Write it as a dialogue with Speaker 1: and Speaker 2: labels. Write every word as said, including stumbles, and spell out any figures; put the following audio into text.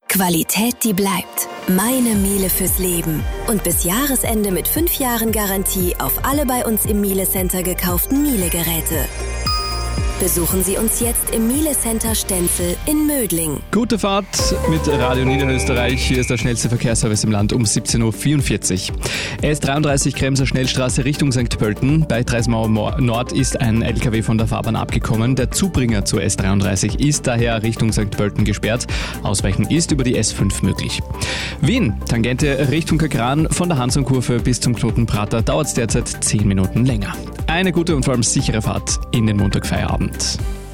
Speaker 1: Qualität, die bleibt. Meine Miele fürs Leben. Und bis Jahresende mit fünf Jahren Garantie auf alle bei uns im Miele Center gekauften Miele-Geräte. Besuchen Sie uns jetzt im Miele Center Stenzel in Mödling.
Speaker 2: Gute Fahrt mit Radio Niederösterreich. Hier ist der schnellste Verkehrsservice im Land um siebzehn Uhr vierundvierzig. S dreiunddreißig Kremser Schnellstraße Richtung Sankt Pölten. Bei Dreismauer Nord ist ein L K W von der Fahrbahn abgekommen. Der Zubringer zur S dreiunddreißig ist daher Richtung Sankt Pölten gesperrt. Ausweichen ist über die S fünf möglich. Wien, Tangente Richtung Kakran von der Hansonkurve bis zum Knotenprater dauert es derzeit zehn Minuten länger. Eine gute und vor allem sichere Fahrt in den Montagfeierabend.